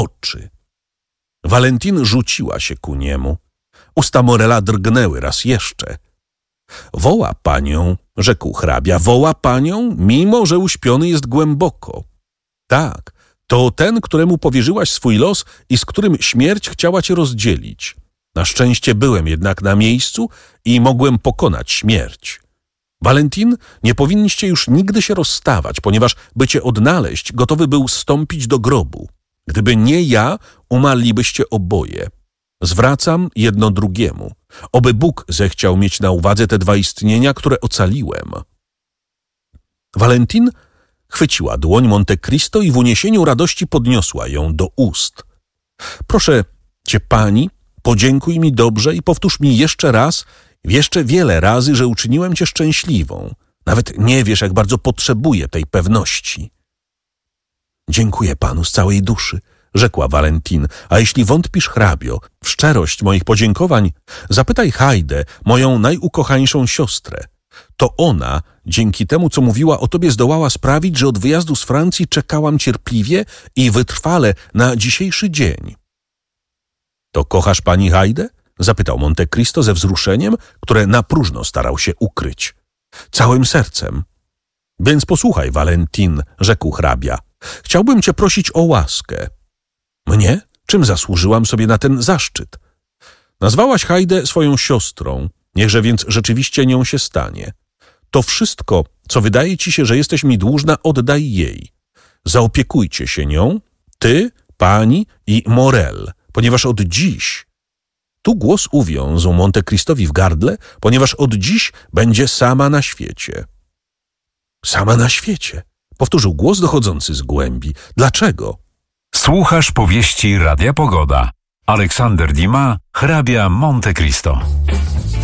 oczy. Valentin rzuciła się ku niemu. Usta Morela drgnęły raz jeszcze. Woła panią, rzekł hrabia, woła panią, mimo że uśpiony jest głęboko. Tak, to ten, któremu powierzyłaś swój los i z którym śmierć chciała cię rozdzielić. Na szczęście byłem jednak na miejscu i mogłem pokonać śmierć. Valentin, nie powinniście już nigdy się rozstawać, ponieważ by cię odnaleźć, gotowy był stąpić do grobu. Gdyby nie ja, umarlibyście oboje. Zwracam jedno drugiemu. Oby Bóg zechciał mieć na uwadze te dwa istnienia, które ocaliłem. Valentin chwyciła dłoń Monte Cristo i w uniesieniu radości podniosła ją do ust. Proszę cię, pani, podziękuj mi dobrze i powtórz mi jeszcze raz, jeszcze wiele razy, że uczyniłem cię szczęśliwą. Nawet nie wiesz, jak bardzo potrzebuję tej pewności. Dziękuję panu z całej duszy, rzekła Valentin, a jeśli wątpisz, hrabio, w szczerość moich podziękowań, zapytaj Hajdę, moją najukochańszą siostrę. To ona, dzięki temu, co mówiła o tobie, zdołała sprawić, że od wyjazdu z Francji czekałam cierpliwie i wytrwale na dzisiejszy dzień. To kochasz pani Hajdę? Zapytał Monte Cristo ze wzruszeniem, które na próżno starał się ukryć. Całym sercem. Więc posłuchaj, Valentin, rzekł hrabia. Chciałbym cię prosić o łaskę. Mnie? Czym zasłużyłam sobie na ten zaszczyt? Nazwałaś Hajdę swoją siostrą, niechże więc rzeczywiście nią się stanie. To wszystko, co wydaje ci się, że jesteś mi dłużna, oddaj jej. Zaopiekujcie się nią, ty, pani i Morel, ponieważ od dziś... Tu głos uwiązł Monte Cristowi w gardle, ponieważ od dziś będzie sama na świecie. Sama na świecie, powtórzył głos dochodzący z głębi. Dlaczego? Słuchasz powieści Radia Pogoda. Aleksander Dumas, hrabia Monte Cristo.